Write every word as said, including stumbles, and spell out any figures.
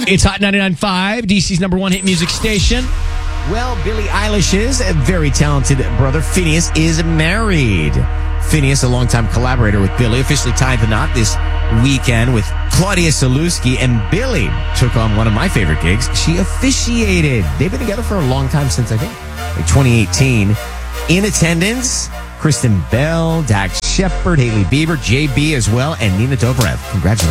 It's Hot ninety-nine point five, D C's number one hit music station. Well, Billie Eilish's very talented brother, Phineas, is married. Phineas, a longtime collaborator with Billie, officially tied the knot this weekend with Claudia Sulewski, and Billie took on one of my favorite gigs. She officiated. They've been together for a long time, since I think like twenty eighteen. In attendance, Kristen Bell, Dax Shepard, Hailey Bieber, J B as well, and Nina Dobrev. Congratulations.